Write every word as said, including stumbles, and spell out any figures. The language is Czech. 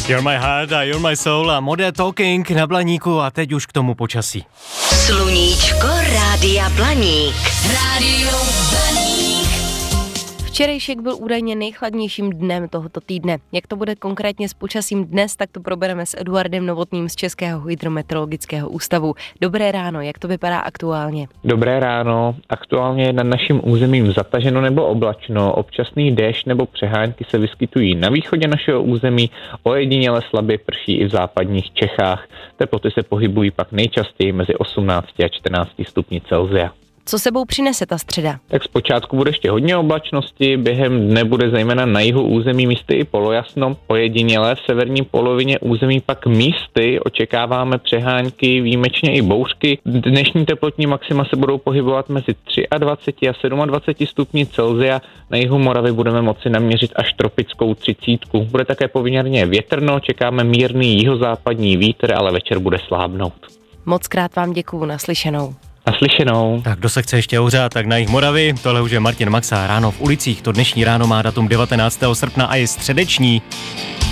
You're my heart a you're my soul a Modern Talking na Blaníku a teď už k tomu počasí. Sluníčko Rádia Blaník. Rádio Blaník. Včerejšek byl údajně nejchladnějším dnem tohoto týdne. Jak to bude konkrétně s počasím dnes, tak to probereme s Eduardem Novotným z Českého hydrometeorologického ústavu. Dobré ráno, jak to vypadá aktuálně? Dobré ráno, aktuálně je nad naším územím zataženo nebo oblačno, občasný déšť nebo přehánky se vyskytují na východě našeho území, ojediněle slabě prší i v západních Čechách. Teploty se pohybují pak nejčastěji mezi osmnácti a čtrnácti stupni Celsia. Co sebou přinese ta středa? Tak zpočátku bude ještě hodně oblačnosti, během dne bude zejména na jihu území místy i polojasno, ojediněle v severní polovině území pak místy očekáváme přehánky, výjimečně i bouřky. Dnešní teplotní maxima se budou pohybovat mezi dvaceti tři a dvaceti sedmi stupni Celsia, na jihu Moravy budeme moci naměřit až tropickou třicítku. Bude také poměrně větrno, čekáme mírný jihozápadní vítr, ale večer bude slábnout. Moc krát vám děkuju, naslyšenou. Naslyšenou. Tak kdo se chce ještě ohřát, tak na jih Moravy, tohle už je Martin Maxa, ráno v ulicích, to dnešní ráno má datum devatenáctého srpna a je středeční.